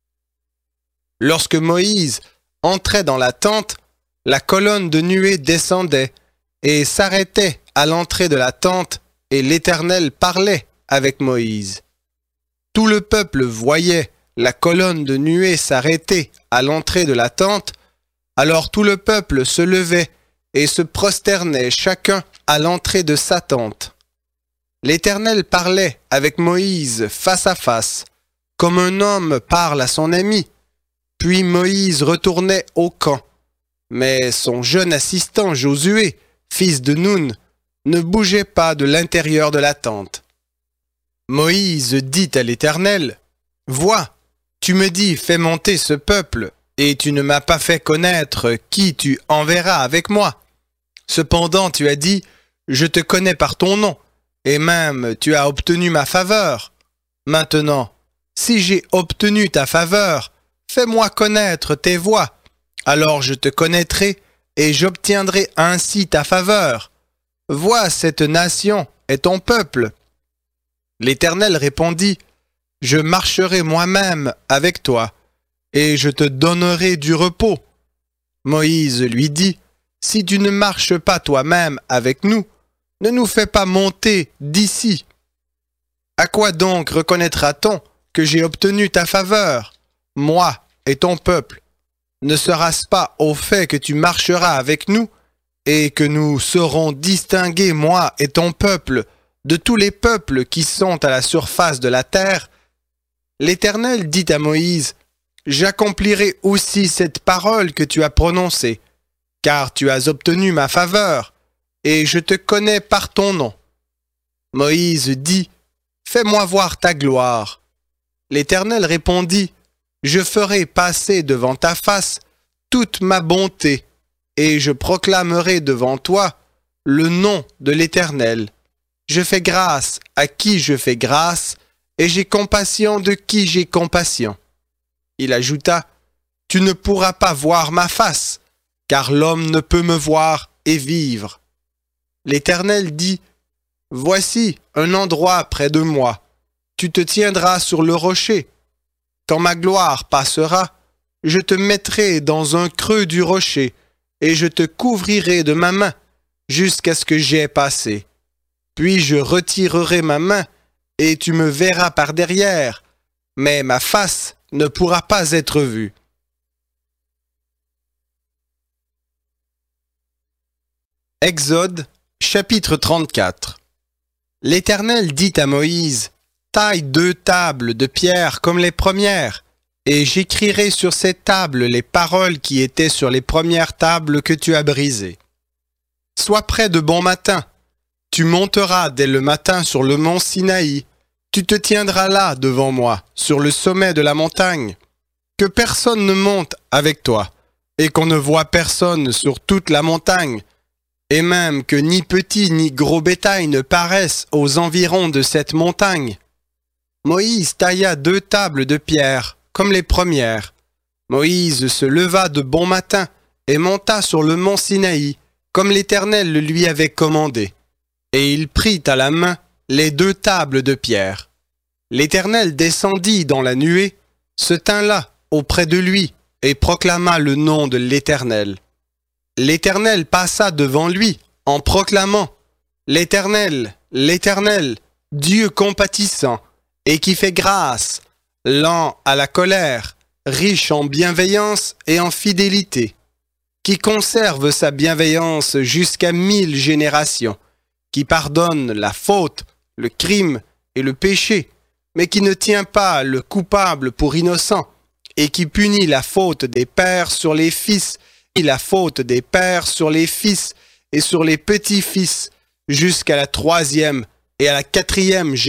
Lorsque Moïse entrait dans la tente, la colonne de nuée descendait et s'arrêtait à l'entrée de la tente, et l'Éternel parlait avec Moïse. Tout le peuple voyait la colonne de nuée s'arrêter à l'entrée de la tente, alors tout le peuple se levait et se prosternait chacun à l'entrée de sa tente. L'Éternel parlait avec Moïse face à face, comme un homme parle à son ami. Puis Moïse retournait au camp. Mais son jeune assistant Josué, fils de Nun, ne bougeait pas de l'intérieur de la tente. Moïse dit à l'Éternel, « Vois, tu me dis, fais monter ce peuple, et tu ne m'as pas fait connaître qui tu enverras avec moi. Cependant tu as dit, je te connais par ton nom, et même tu as obtenu ma faveur. Maintenant, si j'ai obtenu ta faveur, fais-moi connaître tes voies, alors je te connaîtrai et j'obtiendrai ainsi ta faveur. Vois, cette nation est ton peuple. » L'Éternel répondit, « Je marcherai moi-même avec toi, et je te donnerai du repos. » Moïse lui dit, « Si tu ne marches pas toi-même avec nous, ne nous fais pas monter d'ici. À quoi donc reconnaîtra-t-on que j'ai obtenu ta faveur, moi et ton peuple? Ne sera-ce pas au fait que tu marcheras avec nous et que nous serons distingués, moi et ton peuple, de tous les peuples qui sont à la surface de la terre? » L'Éternel dit à Moïse, « J'accomplirai aussi cette parole que tu as prononcée, car tu as obtenu ma faveur, et je te connais par ton nom. » Moïse dit, « Fais-moi voir ta gloire. » L'Éternel répondit, « Je ferai passer devant ta face toute ma bonté, et je proclamerai devant toi le nom de l'Éternel. Je fais grâce à qui je fais grâce, et j'ai compassion de qui j'ai compassion. » Il ajouta, « Tu ne pourras pas voir ma face, car l'homme ne peut me voir et vivre. » L'Éternel dit, « Voici un endroit près de moi. Tu te tiendras sur le rocher. Quand ma gloire passera, je te mettrai dans un creux du rocher, et je te couvrirai de ma main, jusqu'à ce que j'aie passé. Puis je retirerai ma main, et tu me verras par derrière, mais ma face ne pourra pas être vue. » Exode, chapitre trente-quatre. L'Éternel dit à Moïse, « Taille deux tables de pierre comme les premières, et j'écrirai sur ces tables les paroles qui étaient sur les premières tables que tu as brisées. Sois prêt de bon matin. Tu monteras dès le matin sur le mont Sinaï. Tu te tiendras là devant moi, sur le sommet de la montagne. Que personne ne monte avec toi, et qu'on ne voie personne sur toute la montagne, et même que ni petit ni gros bétail ne paraissent aux environs de cette montagne. » Moïse tailla deux tables de pierre, comme les premières. Moïse se leva de bon matin et monta sur le mont Sinaï, comme l'Éternel le lui avait commandé. Et il prit à la main les deux tables de pierre. L'Éternel descendit dans la nuée, se tint là, auprès de lui, et proclama le nom de l'Éternel. L'Éternel passa devant lui, en proclamant « L'Éternel, l'Éternel, Dieu compatissant, et qui fait grâce, lent à la colère, riche en bienveillance et en fidélité, qui conserve sa bienveillance jusqu'à mille générations, qui pardonne la faute, le crime et le péché, mais qui ne tient pas le coupable pour innocent, et qui punit la faute des pères sur les fils, et la faute des pères sur les fils, et sur les petits-fils, jusqu'à la troisième et à la quatrième